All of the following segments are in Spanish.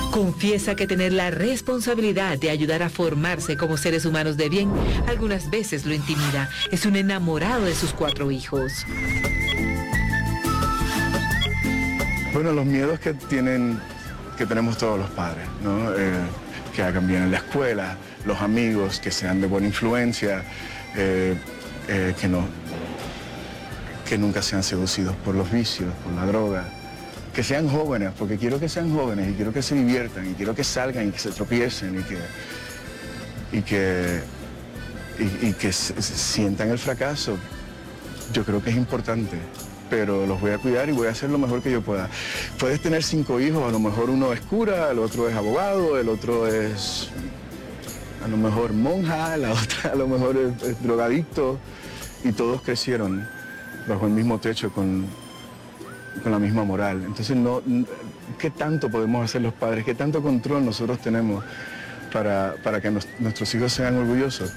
Confiesa que tener la responsabilidad de ayudar a formarse como seres humanos de bien algunas veces lo intimida. Es un enamorado de sus 4 hijos. Bueno, los miedos que tenemos todos los padres, ¿no? Que hagan bien en la escuela, los amigos, que sean de buena influencia, que nunca sean seducidos por los vicios, por la droga, que sean jóvenes, porque quiero que sean jóvenes y quiero que se diviertan y quiero que salgan y que se tropiecen y que sientan el fracaso. Yo creo que es importante, pero los voy a cuidar y voy a hacer lo mejor que yo pueda. Puedes tener 5 hijos, a lo mejor uno es cura, el otro es abogado, el otro es a lo mejor monja, la otra a lo mejor es drogadicto, y todos crecieron bajo el mismo techo con la misma moral. Entonces, ¿qué tanto podemos hacer los padres? ¿Qué tanto control nosotros tenemos para que nuestros hijos sean orgullosos?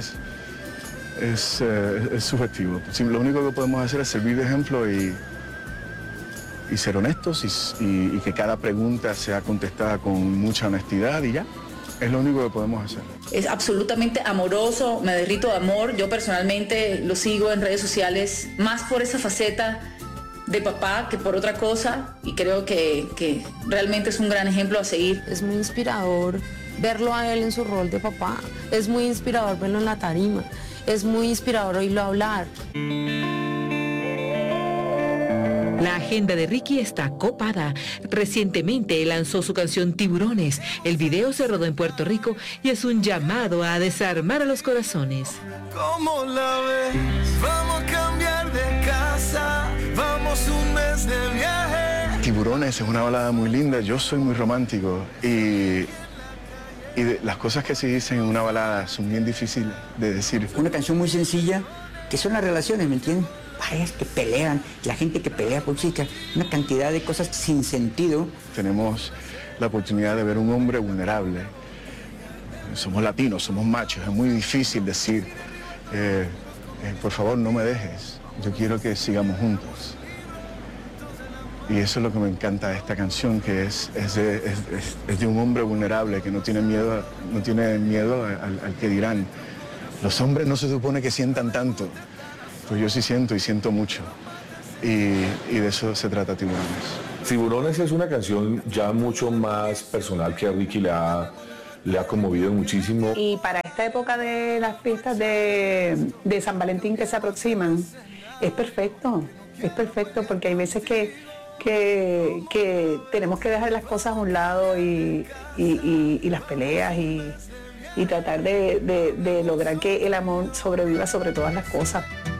Es subjetivo. Lo único que podemos hacer es servir de ejemplo y ser honestos y que cada pregunta sea contestada con mucha honestidad y ya. Es lo único que podemos hacer. Es absolutamente amoroso, me derrito de amor. Yo personalmente lo sigo en redes sociales más por esa faceta de papá que por otra cosa, y creo que realmente es un gran ejemplo a seguir. Es muy inspirador verlo a él en su rol de papá, es muy inspirador verlo en la tarima, es muy inspirador oírlo hablar. La agenda de Ricky está copada. Recientemente lanzó su canción Tiburones. El video se rodó en Puerto Rico y es un llamado a desarmar a los corazones. ¿Cómo la ves? Vamos a cambiar de casa, vamos un mes de viaje. Tiburones es una balada muy linda, yo soy muy romántico y las cosas que se dicen en una balada son bien difíciles de decir. Una canción muy sencilla, que son las relaciones, ¿me entienden? Parejas que pelean, la gente que pelea por chicas, una cantidad de cosas sin sentido. Tenemos la oportunidad de ver un hombre vulnerable. Somos latinos, somos machos, es muy difícil decir, por favor no me dejes, yo quiero que sigamos juntos. Y eso es lo que me encanta de esta canción, que es de un hombre vulnerable que no tiene miedo al que dirán. Los hombres no se supone que sientan tanto. Pues yo sí siento y siento mucho, y de eso se trata Tiburones. Tiburones es una canción ya mucho más personal que a Ricky le ha conmovido muchísimo. Y para esta época de las fiestas de San Valentín que se aproximan, es perfecto porque hay veces que tenemos que dejar las cosas a un lado y las peleas y tratar de lograr que el amor sobreviva sobre todas las cosas.